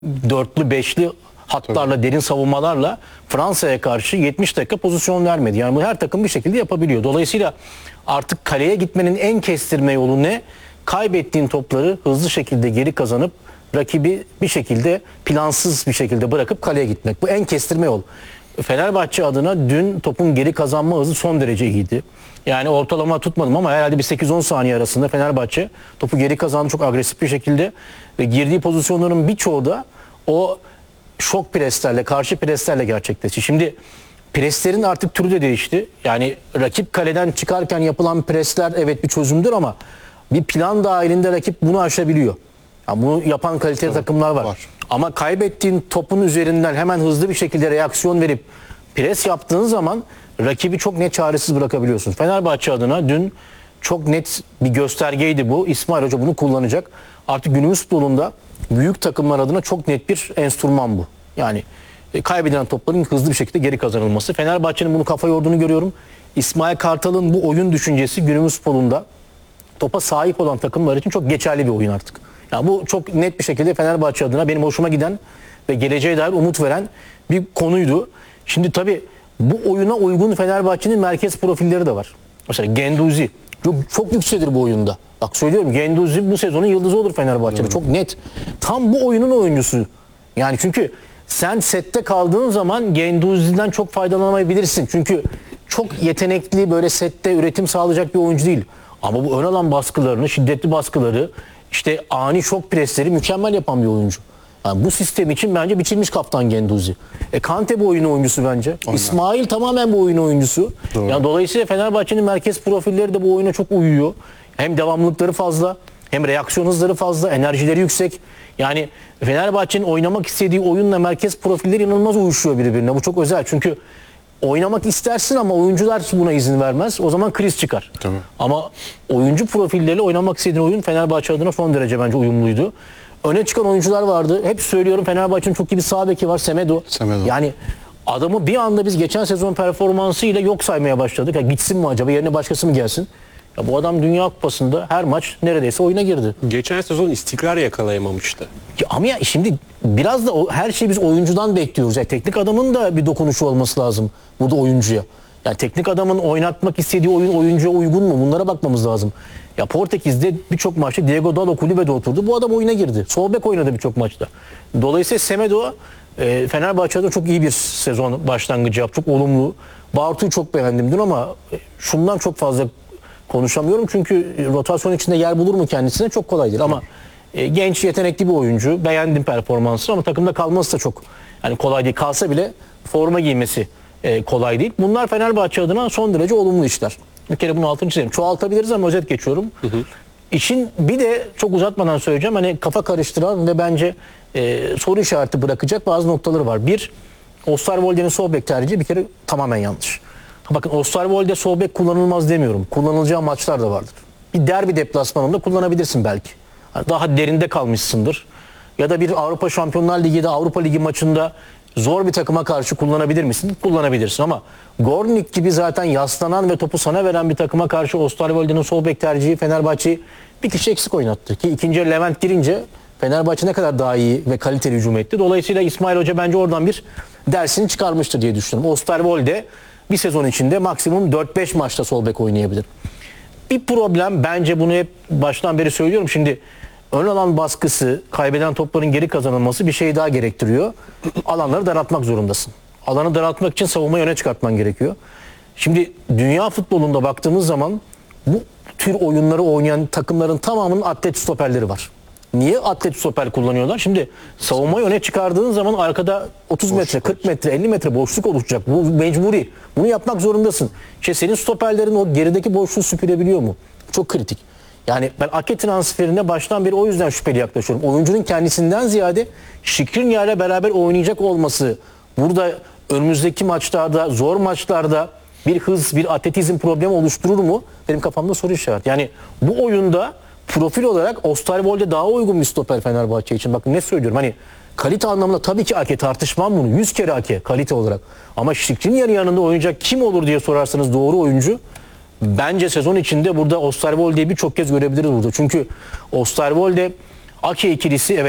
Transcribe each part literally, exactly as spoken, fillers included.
dörtlü beşli hatlarla, tabii, derin savunmalarla Fransa'ya karşı yetmiş dakika pozisyon vermedi. Yani bu her takım bir şekilde yapabiliyor. Dolayısıyla artık kaleye gitmenin en kestirme yolu ne? Kaybettiğin topları hızlı şekilde geri kazanıp rakibi bir şekilde plansız bir şekilde bırakıp kaleye gitmek. Bu en kestirme yol. Fenerbahçe adına dün topun geri kazanma hızı son derece iyiydi. Yani ortalama tutmadım ama herhalde bir sekiz on saniye arasında Fenerbahçe topu geri kazandı çok agresif bir şekilde ve girdiği pozisyonların birçoğu da o şok preslerle, karşı preslerle gerçekleşti. Şimdi preslerin artık türü de değişti. Yani rakip kaleden çıkarken yapılan presler evet bir çözümdür ama bir plan dahilinde rakip bunu aşabiliyor. Yani bunu yapan kaliteli evet, takımlar var. var. Ama kaybettiğin topun üzerinden hemen hızlı bir şekilde reaksiyon verip pres yaptığın zaman rakibi çok net çaresiz bırakabiliyorsun. Fenerbahçe adına dün çok net bir göstergeydi bu. İsmail Hoca bunu kullanacak. Artık günümüz futbolunda büyük takımlar adına çok net bir enstrüman bu. Yani e, kaybedilen topların hızlı bir şekilde geri kazanılması. Fenerbahçe'nin bunu kafa yorduğunu görüyorum. İsmail Kartal'ın bu oyun düşüncesi günümüz futbolunda topa sahip olan takımlar için çok geçerli bir oyun artık. Yani bu çok net bir şekilde Fenerbahçe adına benim hoşuma giden ve geleceğe dair umut veren bir konuydu. Şimdi tabii bu oyuna uygun Fenerbahçe'nin merkez profilleri de var. Mesela Genduzi çok, çok yükselir bu oyunda. Bak söylüyorum, Genduzi bu sezonun yıldızı olur Fenerbahçe'de. Çok net. Tam bu oyunun oyuncusu. Yani çünkü sen sette kaldığın zaman Genduzi'den çok faydalanamayabilirsin. Çünkü çok yetenekli, böyle sette üretim sağlayacak bir oyuncu değil. Ama bu ön alan baskılarını, şiddetli baskıları, işte ani şok presleri mükemmel yapan bir oyuncu. Yani bu sistem için bence biçilmiş kaptan Genduzi. E Kante bu oyun oyuncusu bence. Onlar. İsmail tamamen bu oyun oyuncusu. Yani dolayısıyla Fenerbahçe'nin merkez profilleri de bu oyuna çok uyuyor. Hem devamlılıkları fazla, hem reaksiyon hızları fazla, enerjileri yüksek. Yani Fenerbahçe'nin oynamak istediği oyunla merkez profilleri inanılmaz uyuşuyor birbirine. Bu çok özel çünkü oynamak istersin ama oyuncular buna izin vermez. O zaman kriz çıkar. Tabii. Ama oyuncu profilleriyle oynamak istediğin oyun Fenerbahçe adına son derece bence uyumluydu. Öne çıkan oyuncular vardı. Hep söylüyorum, Fenerbahçe'nin çok iyi bir sağ beki var, Semedo. Semedo. Yani adamı bir anda biz geçen sezon performansıyla yok saymaya başladık. Ya gitsin mi acaba, yerine başkası mı gelsin? Ya bu adam Dünya Kupası'nda her maç neredeyse oyuna girdi. Geçen sezon istikrar yakalayamamıştı. Ya ama ya şimdi biraz da o, her şeyi biz oyuncudan bekliyoruz. Yani teknik adamın da bir dokunuşu olması lazım burada oyuncuya. Yani teknik adamın oynatmak istediği oyun oyuncuya uygun mu? Bunlara bakmamız lazım. Ya Portekiz'de birçok maçta Diego Dalot kulübede oturdu. Bu adam oyuna girdi. Sol bek oynadı birçok maçta. Dolayısıyla Semedo e, Fenerbahçe'de çok iyi bir sezon başlangıcı yaptı. Çok olumlu. Bartu'yu çok beğendim dün ama şundan çok fazla konuşamıyorum. Çünkü rotasyon içinde yer bulur mu kendisine çok kolay değil. Ama e, genç yetenekli bir oyuncu. Beğendim performansını ama takımda kalması da çok yani kolay değil. Kalsa bile forma giymesi e, kolay değil. Bunlar Fenerbahçe adına son derece olumlu işler. Bir kere bunu altını çizelim. Çoğaltabiliriz ama özet geçiyorum. Hı hı. İşin bir de çok uzatmadan söyleyeceğim. Hani kafa karıştıran ve bence e, soru işareti bırakacak bazı noktaları var. Bir, Osterwolde'nin sol bek tercihi bir kere tamamen yanlış. Bakın Osterwolde sol bek kullanılmaz demiyorum. Kullanılacağı maçlar da vardır. Bir derbi deplasmanında kullanabilirsin belki. Daha derinde kalmışsındır. Ya da bir Avrupa Şampiyonlar Ligi ya da Avrupa Ligi maçında zor bir takıma karşı kullanabilir misin? Kullanabilirsin ama Gornik gibi zaten yaslanan ve topu sana veren bir takıma karşı Osterwolde'nin sol bek tercihi Fenerbahçe'yi bir kişi eksik oynattı. Ki ikinci Levent girince Fenerbahçe ne kadar daha iyi ve kaliteli hücum etti. Dolayısıyla İsmail Hoca bence oradan bir dersini çıkarmıştır diye düşünüyorum. Osterwolde bir sezon içinde maksimum dört beş maçta sol bek oynayabilir. Bir problem bence, bunu hep baştan beri söylüyorum. Şimdi ön alan baskısı, kaybeden topların geri kazanılması bir şey daha gerektiriyor. Alanları daraltmak zorundasın. Alanı daraltmak için savunmayı öne çıkartman gerekiyor. Şimdi dünya futbolunda baktığımız zaman bu tür oyunları oynayan takımların tamamının atlet stoperleri var. Niye atlet stoper kullanıyorlar? Şimdi savunmayı öne çıkardığın zaman arkada otuz metre, kırk metre, elli metre boşluk oluşacak. Bu mecburi. Bunu yapmak zorundasın. İşte senin stoperlerin o gerideki boşluğu süpürebiliyor mu? Çok kritik. Yani ben Ake transferine baştan beri o yüzden şüpheli yaklaşıyorum. Oyuncunun kendisinden ziyade Skriniar ile beraber oynayacak olması, burada önümüzdeki maçlarda, zor maçlarda bir hız, bir atletizm problemi oluşturur mu? Benim kafamda soru işareti. Yani bu oyunda profil olarak Osterwolde daha uygun bir stoper Fenerbahçe için. Bakın ne söylüyorum, hani kalite anlamında tabii ki Ake, tartışmam bunu. yüz kere Ake kalite olarak. Ama Skriniar'ın yanında oynayacak kim olur diye sorarsanız doğru oyuncu. Bence sezon içinde burada Osterwolde'yi birçok kez görebiliriz burada. Çünkü Osterwolde Ake ikilisi evet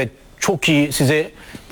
çok iyi size